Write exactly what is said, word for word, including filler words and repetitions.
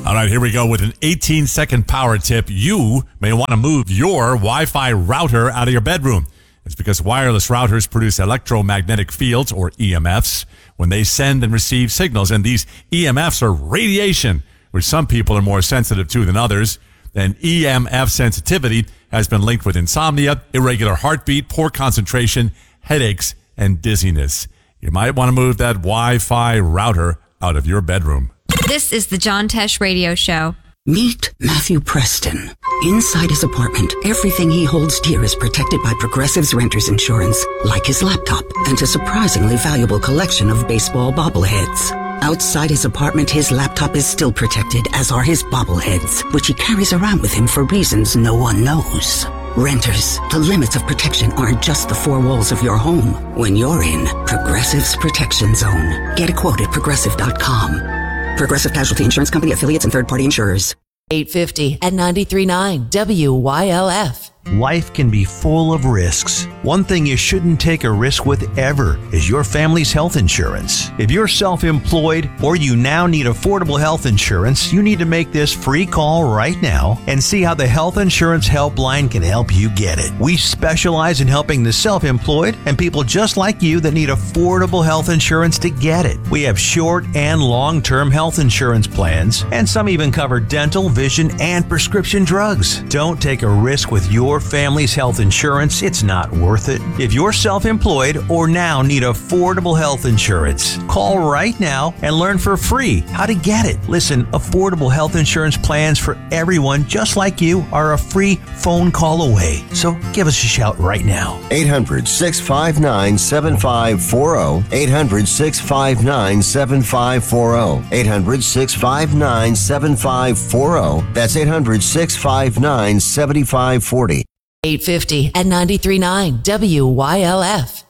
All right, here we go with an eighteen-second power tip. You may want to move your Wi-Fi router out of your bedroom. It's because wireless routers produce electromagnetic fields, or E M Fs, when they send and receive signals. And these E M Fs are radiation, which some people are more sensitive to than others. And E M F sensitivity has been linked with insomnia, irregular heartbeat, poor concentration, headaches, and dizziness. You might want to move that Wi-Fi router out of your bedroom. This is the John Tesh Radio Show. Meet Matthew Preston. Inside his apartment, everything he holds dear is protected by Progressive's Renter's Insurance, like his laptop and a surprisingly valuable collection of baseball bobbleheads. Outside his apartment, his laptop is still protected, as are his bobbleheads, which he carries around with him for reasons no one knows. Renters, the limits of protection aren't just the four walls of your home. When you're in Progressive's Protection Zone, get a quote at progressive dot com. Progressive Casualty Insurance Company, affiliates, and third-party insurers. eight fifty and ninety-three point nine W Y L F. Life can be full of risks. One thing you shouldn't take a risk with ever is your family's health insurance. If you're self-employed or you now need affordable health insurance, you need to make this free call right now and see how the Health Insurance Helpline can help you get it. We specialize in helping the self-employed and people just like you that need affordable health insurance to get it. We have short and long-term health insurance plans, and some even cover dental, vision, and prescription drugs. Don't take a risk with your family's health insurance. It's not worth it. If you're self-employed or now need affordable health insurance, call right now and learn for free how to get it. Listen, affordable health insurance plans for everyone just like you are a free phone call away. So give us a shout right now. eight hundred, six five nine, seven five four zero. eight hundred, six five nine, seven five four zero. eight hundred, six five nine, seven five four zero. That's eight hundred, six five nine, seven five four zero. eight fifty and ninety-three point nine W Y L F.